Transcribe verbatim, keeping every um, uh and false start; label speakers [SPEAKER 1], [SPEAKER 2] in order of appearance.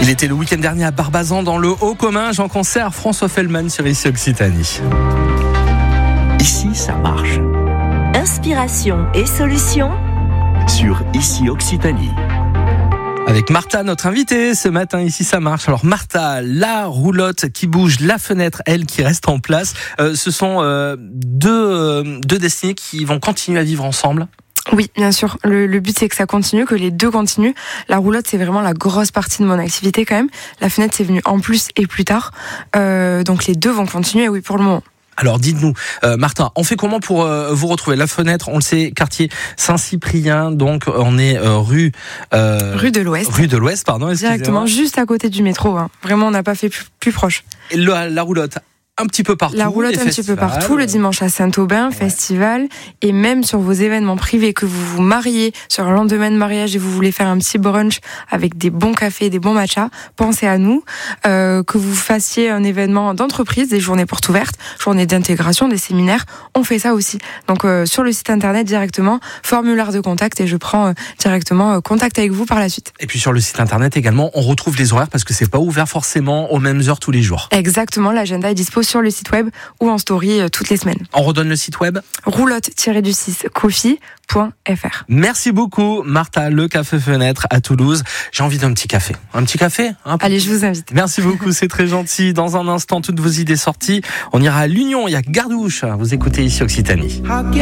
[SPEAKER 1] Il était le week-end dernier à Barbazan dans le Haut-Commun. Jean Concert, François Fellman sur Ici Occitanie.
[SPEAKER 2] Ici, ça marche.
[SPEAKER 3] Inspiration et solutions
[SPEAKER 2] Sur Ici Occitanie.
[SPEAKER 1] Avec Martha, notre invitée ce matin, Ici ça marche. Alors Martha, la roulotte qui bouge, la fenêtre, elle qui reste en place. Euh, ce sont euh, deux, euh, deux destinées qui vont continuer à vivre ensemble.
[SPEAKER 4] Oui, bien sûr. Le, le but, c'est que ça continue, que les deux continuent. La roulotte, c'est vraiment la grosse partie de mon activité quand même. La fenêtre, c'est venu en plus et plus tard. Euh, donc les deux vont continuer, oui, pour le moment.
[SPEAKER 1] Alors dites-nous, euh, Martin, on fait comment pour euh, vous retrouver? La fenêtre, on le sait, quartier Saint-Cyprien, donc on est euh, rue... Euh,
[SPEAKER 4] rue de l'Ouest.
[SPEAKER 1] Rue de l'Ouest, pardon.
[SPEAKER 4] Directement, juste à côté du métro. Hein. Vraiment, on n'a pas fait plus, plus proche.
[SPEAKER 1] Et la, la roulotte un petit peu partout.
[SPEAKER 4] La roulotte un petit peu partout, le dimanche à Saint-Aubin, ouais. Festival, et même sur vos événements privés, que vous vous mariez sur un lendemain de mariage et vous voulez faire un petit brunch avec des bons cafés, des bons matchas, pensez à nous. Euh, que vous fassiez un événement d'entreprise, des journées portes ouvertes, journées d'intégration, des séminaires, on fait ça aussi. Donc euh, sur le site internet directement, formulaire de contact, et je prends euh, directement euh, contact avec vous par la suite.
[SPEAKER 1] Et puis sur le site internet également, on retrouve les horaires parce que c'est pas ouvert forcément aux mêmes heures tous les jours.
[SPEAKER 4] Exactement, l'agenda est dispo sur le site web ou en story euh, toutes les semaines.
[SPEAKER 1] On redonne le site web
[SPEAKER 4] roulotte du six coffee point f r.
[SPEAKER 1] Merci beaucoup Martha, le Café Fenêtre à Toulouse. J'ai envie d'un petit café. Un petit café hein,
[SPEAKER 4] Allez, je vous invite.
[SPEAKER 1] Merci beaucoup, c'est très gentil. Dans un instant, toutes vos idées sorties. On ira à l'Union, il y a Gardouche. Vous écoutez Ici Occitanie.